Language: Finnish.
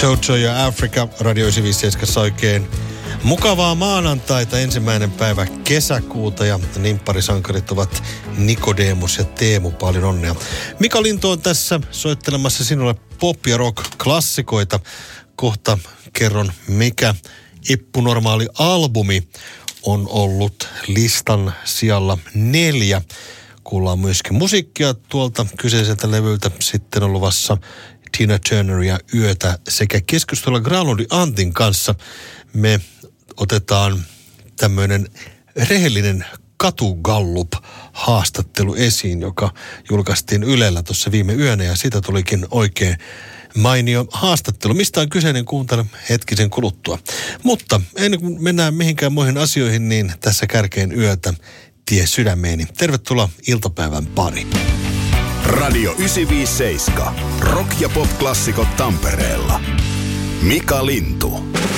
Jojo ja Africa Radio 957 oikein mukavaa maanantaita, 1. päivä kesäkuuta, ja nimpparisankarit ovat Nikodemus ja Teemu. Paljon onnea. Mika Lintu on tässä soittelemassa sinulle pop- ja rock-klassikoita. Kohta kerron, mikä ippunormaali albumi on ollut listan sijalla 4. Kuullaan myöskin musiikkia tuolta kyseiseltä levyltä. Sitten on luvassa Tina Turneria Yötä sekä keskustella Granlundin Antin kanssa. Me otetaan tämmöinen rehellinen katugallup-haastattelu esiin, joka julkaistiin Ylellä tuossa viime yönä, ja siitä tulikin oikein mainio haastattelu. Mistä on kyseinen, kuuntele hetkisen kuluttua. Mutta ennen kuin mennään mihinkään muihin asioihin, niin tässä kärkeen Yötä, Tie sydämeeni. Tervetuloa iltapäivän pari. Radio 957. Rock- ja pop-klassikot Tampereella. Mika Lintu.